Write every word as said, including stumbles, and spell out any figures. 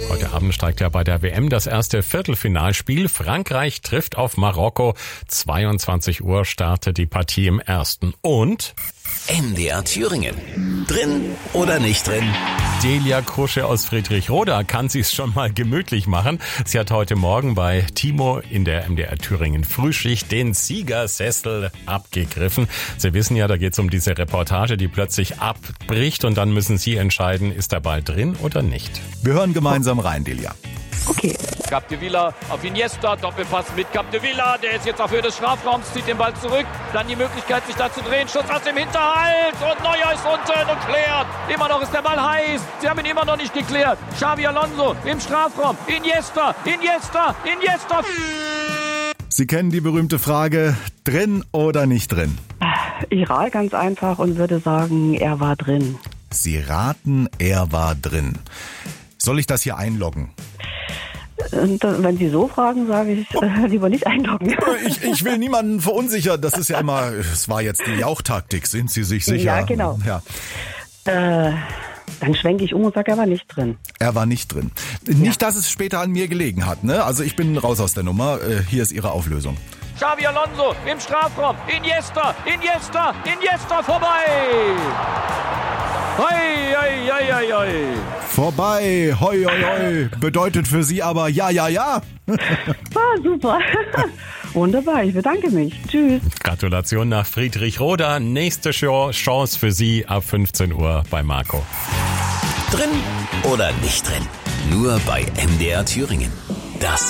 Heute Abend steigt ja bei der W M das erste Viertelfinalspiel. Frankreich trifft auf Marokko. zweiundzwanzig Uhr startet die Partie im ersten. Und M D R Thüringen. Drin oder nicht drin? Delia Krusche aus Friedrichroda kann sich's schon mal gemütlich machen. Sie hat heute Morgen bei Timo in der M D R Thüringen Frühschicht den Siegersessel abgegriffen. Sie wissen ja, da geht's um diese Reportage, die plötzlich abbricht und dann müssen Sie entscheiden, ist der Ball drin oder nicht. Wir hören gemeinsam rein, Delia. Okay. Capdevila auf Iniesta, Doppelpass mit Capdevila, der ist jetzt auf Höhe des Strafraums, zieht den Ball zurück, dann die Möglichkeit sich da zu drehen, Schuss aus dem Hinterhalt und Neuer ist unten und klärt. Immer noch ist der Ball heiß, sie haben ihn immer noch nicht geklärt. Xabi Alonso im Strafraum, Iniesta, Iniesta, Iniesta. Sie kennen die berühmte Frage, drin oder nicht drin? Ich rate ganz einfach und würde sagen, er war drin. Sie raten, er war drin. Soll ich das hier einloggen? Und wenn Sie so fragen, sage ich äh, lieber nicht einloggen. Ich, ich will niemanden verunsichern. Das ist ja immer, es war jetzt die Jauchtaktik. Sind Sie sich sicher? Ja, genau. Ja. Äh, dann schwenke ich um und sage, er war nicht drin. Er war nicht drin. Nicht, dass es später an mir gelegen hat, ne? Also ich bin raus aus der Nummer. Hier ist Ihre Auflösung. Xabi Alonso im Strafraum, Iniesta, Iniesta, Iniesta vorbei. Hoi, hoi, hoi, hoi, hoi. Vorbei, hoi, hoi, hoi. Bedeutet für Sie aber ja, ja, ja. Ah, super. Wunderbar, ich bedanke mich. Tschüss. Gratulation nach Friedrichroda. Nächste Chance für Sie ab fünfzehn Uhr bei Marco. Drin oder nicht drin? Nur bei M D R Thüringen. Das